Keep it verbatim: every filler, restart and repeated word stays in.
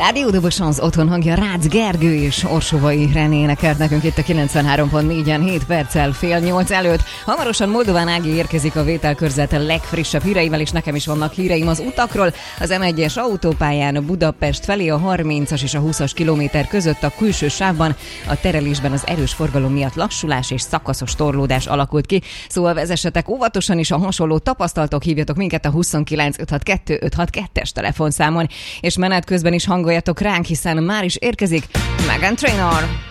Rádió Dobosonz otthon hangja Rácz Gergő és Orsovai René énekelt nekünk itt a kilencvenhárom pont négyen hét perccel fél nyolc előtt. Hamarosan Moldován Ági érkezik a vételkörzet legfrissebb híreivel, és nekem is vannak híreim az utakról. Az em egyes autópályán Budapest felé a harmincas és a húszas kilométer között a külső sávban a terelésben az erős forgalom miatt lassulás és szakaszos torlódás alakult ki. Szóval vezessetek óvatosan is, a hasonló tapasztalatok, hívjatok minket a huszonkilenc öt hat kettő öt hat kettes telefonszámon, és menet közben is hangoljatok ránk, hiszen már is érkezik Meghan Trainor.